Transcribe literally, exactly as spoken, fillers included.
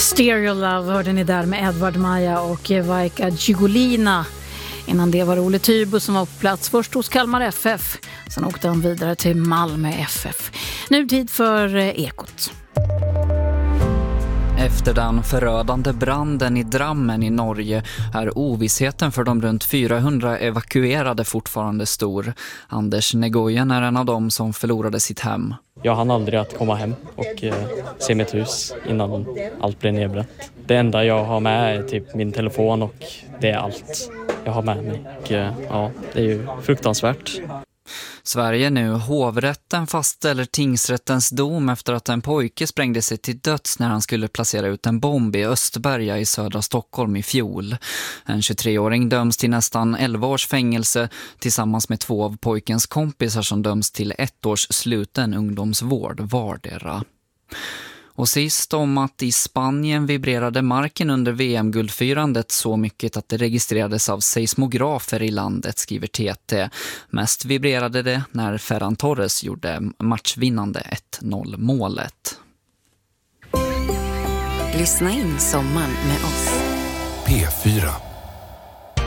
Stereo Love hörde ni där med Edvard Maja och Vaika Gigolina. Innan det var Ole Tybo som var på plats först hos Kalmar F F. Sen åkte han vidare till Malmö F F. Nu tid för Ekot. Efter den förödande branden i Drammen i Norge är ovissheten för de runt fyrahundra evakuerade fortfarande stor. Anders Negojen är en av dem som förlorade sitt hem. Jag hann aldrig att komma hem och eh, se mitt hus innan allt blev nedbränt. Det enda jag har med är typ min telefon och det är allt jag har med mig. Och, eh, ja, det är ju fruktansvärt. Sverige nu. Hovrätten fastställer tingsrättens dom efter att en pojke sprängde sig till döds när han skulle placera ut en bomb i Östberga i södra Stockholm i fjol. En tjugotre-åring döms till nästan elva års fängelse tillsammans med två av pojkens kompisar som döms till ett års sluten ungdomsvård vardera. Och sist om att i Spanien vibrerade marken under V M-guldfirandet så mycket att det registrerades av seismografer i landet, skriver T T. Mest vibrerade det när Ferran Torres gjorde matchvinnande ett noll-målet. Lyssna in sommaren med oss. P fyra.